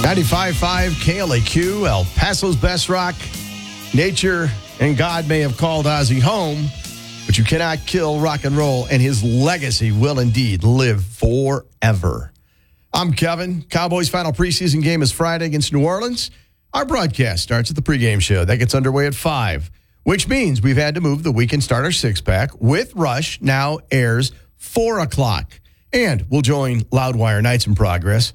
95.5 KLAQ, El Paso's best rock. Nature and God may have called Ozzy home, but you cannot kill rock and roll, and his legacy will indeed live forever. I'm Kevin. Cowboys' final preseason game is Friday against New Orleans. Our broadcast starts at the pregame show. That gets underway at 5, which means we've had to move the weekend starter six-pack with Rush, now airs 4 o'clock. And we'll join Loudwire Nights in Progress